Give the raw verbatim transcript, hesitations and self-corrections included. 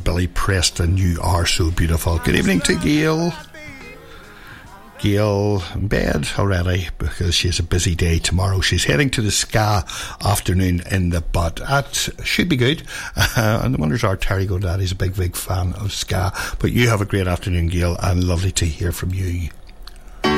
Billy Preston, you are so beautiful. Good evening to Gail. Gail in bed already because she has a busy day tomorrow. She's heading to the Ska afternoon in the Butt. That should be good. Uh, and the wonders are Terry Godaddy's a big, big fan of Ska. But you have a great afternoon, Gail, and lovely to hear from you.